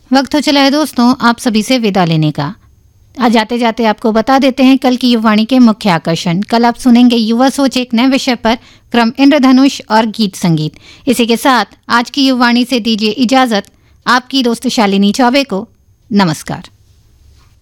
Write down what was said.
वक्त हो चला है दोस्तों आप सभी से विदा लेने का। आज जाते जाते आपको बता देते हैं कल की युवाणी के मुख्य आकर्षण। कल आप सुनेंगे युवा सोच एक नए विषय पर, क्रम इंद्रधनुष और गीत संगीत। इसी के साथ आज की युवाणी से दीजिए इजाजत। आपकी दोस्त शालिनी चौबे को नमस्कार।